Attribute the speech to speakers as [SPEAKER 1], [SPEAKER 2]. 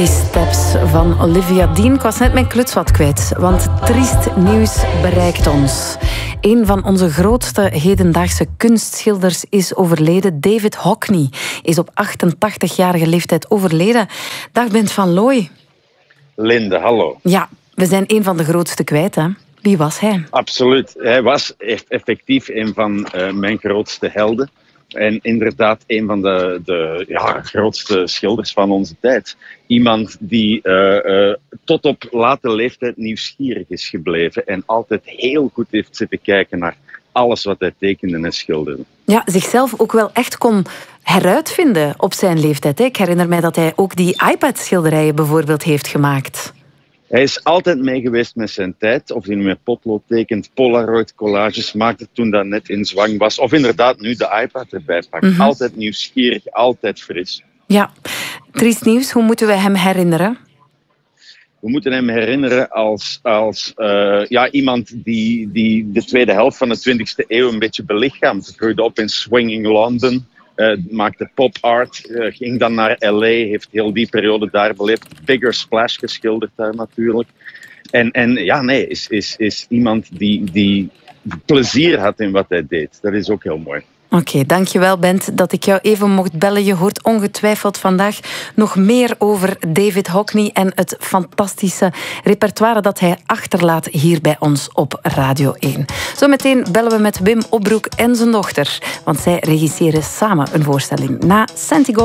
[SPEAKER 1] Three Steps van Olivia Dean. Ik was net mijn kluts wat kwijt, want triest nieuws bereikt ons. Een van onze grootste hedendaagse kunstschilders is overleden. David Hockney is op 88-jarige leeftijd overleden. Dag Bent van Looy.
[SPEAKER 2] Linde, hallo.
[SPEAKER 1] Ja, we zijn een van de grootste kwijt, hè? Wie was hij?
[SPEAKER 2] Absoluut. Hij was effectief een van mijn grootste helden. En inderdaad een van de grootste schilders van onze tijd. Iemand die tot op late leeftijd nieuwsgierig is gebleven en altijd heel goed heeft zitten kijken naar alles wat hij tekende en schilderde. Ja,
[SPEAKER 1] zichzelf ook wel echt kon heruitvinden op zijn leeftijd. Ik herinner mij dat hij ook die iPad-schilderijen bijvoorbeeld heeft gemaakt.
[SPEAKER 2] Hij is altijd mee geweest met zijn tijd. Of hij nu met potlood tekent, Polaroid-collages maakte toen dat net in zwang was. Of inderdaad nu de iPad erbij pakt. Mm-hmm. Altijd nieuwsgierig, altijd fris.
[SPEAKER 1] Ja, triest nieuws. Hoe moeten we hem herinneren?
[SPEAKER 2] We moeten hem herinneren als iemand die de tweede helft van de 20e eeuw een beetje belichaamt. Groeide op in swinging London. Maakte pop art, ging dan naar L.A., heeft heel die periode daar beleefd. Bigger Splash geschilderd daar natuurlijk. Is iemand die plezier had in wat hij deed. Dat is ook heel mooi.
[SPEAKER 1] Oké, dankjewel Bent dat ik jou even mocht bellen. Je hoort ongetwijfeld vandaag nog meer over David Hockney en het fantastische repertoire dat hij achterlaat hier bij ons op Radio 1. Zometeen bellen we met Wim Opbroek en zijn dochter, want zij regisseren samen een voorstelling na Santiago.